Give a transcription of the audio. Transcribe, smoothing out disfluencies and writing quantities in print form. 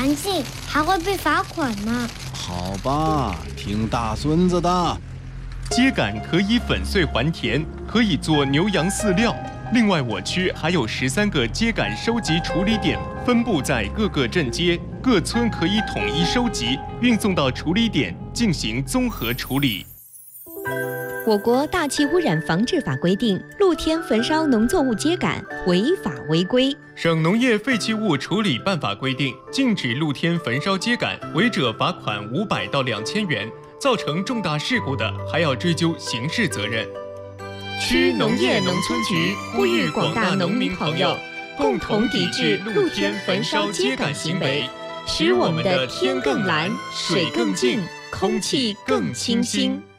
干净，还会被罚款呢。 好吧，听大孙子的。 秸秆可以粉碎还田，可以做牛羊饲料。另外，我区还有13个秸秆收集处理点，分布在各个镇街，各村可以统一收集，运送到处理点进行综合处理。 我国大气污染防治法规定，露天焚烧农作物秸秆违法违规。 省农业废弃物处理办法规定，禁止露天焚烧秸秆，违者罚款500到2000元，造成重大事故的，还要追究刑事责任。 区农业农村局呼吁广大农民朋友，共同抵制露天焚烧秸秆行为，使我们的天更蓝，水更净，空气更清新。